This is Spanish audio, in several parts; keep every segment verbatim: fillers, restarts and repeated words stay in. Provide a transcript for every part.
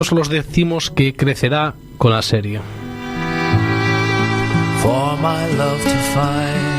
los decimos que crecerá con la serie. For my love to find.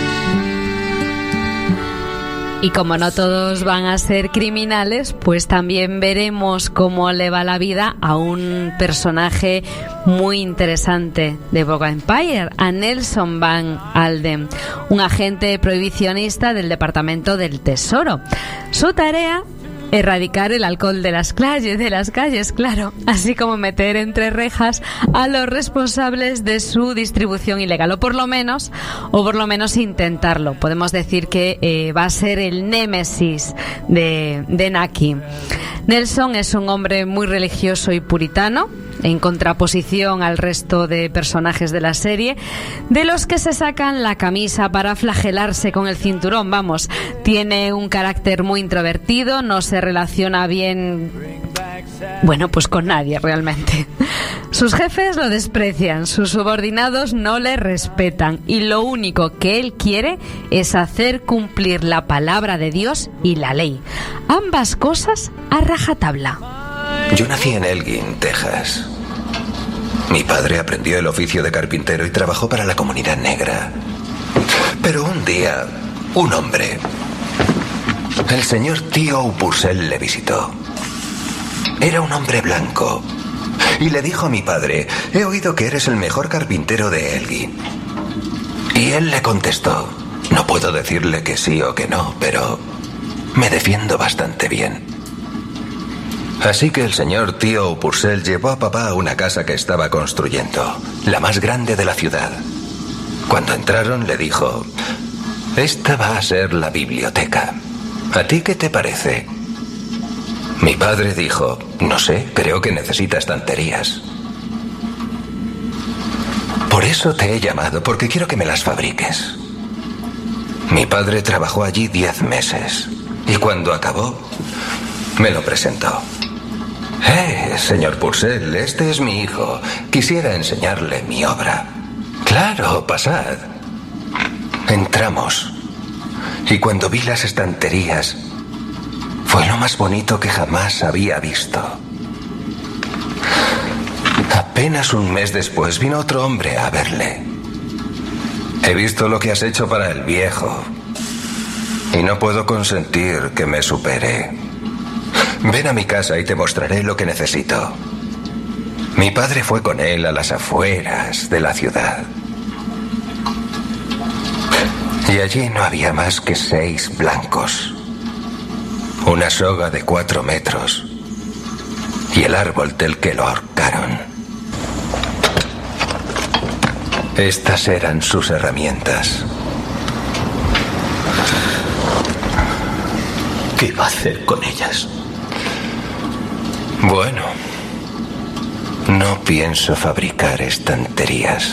Y como no todos van a ser criminales, pues también veremos cómo le va la vida a un personaje muy interesante de Boca Empire, a Nelson Van Alden, un agente prohibicionista del Departamento del Tesoro. Su tarea: erradicar el alcohol de las calles, de las calles, claro, así como meter entre rejas a los responsables de su distribución ilegal, o por lo menos, o por lo menos intentarlo. Podemos decir que eh, va a ser el némesis de, de Naki. Nelson es un hombre muy religioso y puritano, en contraposición al resto de personajes de la serie, de los que se sacan la camisa para flagelarse con el cinturón. Vamos, tiene un carácter muy introvertido, no se relaciona bien, bueno, pues con nadie realmente. Sus jefes lo desprecian, sus subordinados no le respetan, y lo único que él quiere es hacer cumplir la palabra de Dios y la ley. Ambas cosas a rajatabla. Yo nací en Elgin, Texas. Mi padre aprendió el oficio de carpintero y trabajó para la comunidad negra. Pero un día, un hombre, el señor Theo Purcell, le visitó. Era un hombre blanco y le dijo a mi padre: he oído que eres el mejor carpintero de Elgin. Y él le contestó: no puedo decirle que sí o que no, pero me defiendo bastante bien. Así que el señor Theo Purcell llevó a papá a una casa que estaba construyendo, la más grande de la ciudad. Cuando entraron le dijo: esta va a ser la biblioteca. ¿A ti qué te parece? Mi padre dijo: no sé, creo que necesita estanterías. Por eso te he llamado, porque quiero que me las fabriques. Mi padre trabajó allí diez meses y cuando acabó me lo presentó. Eh, señor Purcell, este es mi hijo. Quisiera enseñarle mi obra. Claro, pasad. Entramos. Y cuando vi las estanterías, fue lo más bonito que jamás había visto. Apenas un mes después vino otro hombre a verle. He visto lo que has hecho para el viejo y no puedo consentir que me supere. Ven a mi casa y te mostraré lo que necesito. Mi padre fue con él a las afueras de la ciudad. Y allí no había más que seis blancos, una soga de cuatro metros y el árbol del que lo ahorcaron. Estas eran sus herramientas. ¿Qué va a hacer con ellas? Bueno, no pienso fabricar estanterías.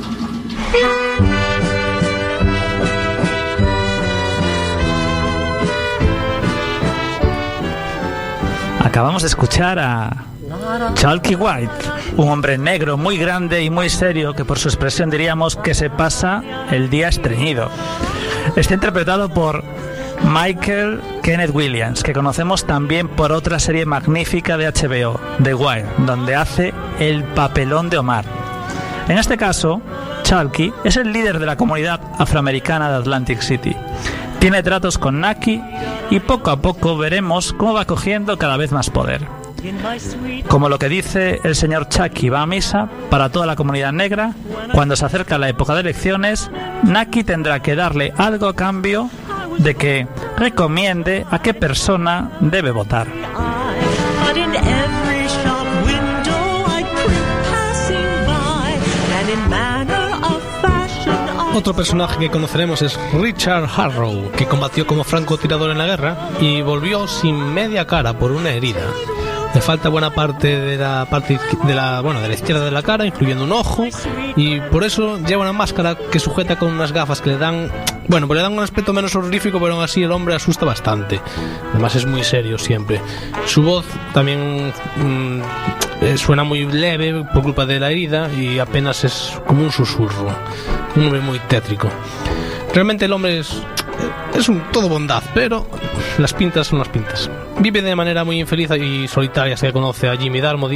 Acabamos de escuchar a Chalky White, un hombre negro muy grande y muy serio que por su expresión diríamos que se pasa el día estreñido. Está interpretado por Michael Kenneth Williams, que conocemos también por otra serie magnífica de H B O, The Wire, donde hace el papelón de Omar. En este caso, Chalky es el líder de la comunidad afroamericana de Atlantic City. Tiene tratos con Naki y poco a poco veremos cómo va cogiendo cada vez más poder. Como lo que dice el señor Chucky va a misa, para toda la comunidad negra, cuando se acerca la época de elecciones, Naki tendrá que darle algo a cambio de que recomiende a qué persona debe votar. Otro personaje que conoceremos es Richard Harrow, que combatió como francotirador en la guerra y volvió sin media cara por una herida. Le falta buena parte de la parte de la bueno de la izquierda de la cara, incluyendo un ojo, y por eso lleva una máscara que sujeta con unas gafas que le dan, bueno, pues le dan un aspecto menos horrífico, pero aún así el hombre asusta bastante. Además es muy serio siempre. Su voz también mmm, eh, suena muy leve por culpa de la herida y apenas es como un susurro. Un hombre muy tétrico. Realmente el hombre es, es un todo bondad, pero las pintas son las pintas. Vive de manera muy infeliz y solitaria, se conoce a Jimmy Darmody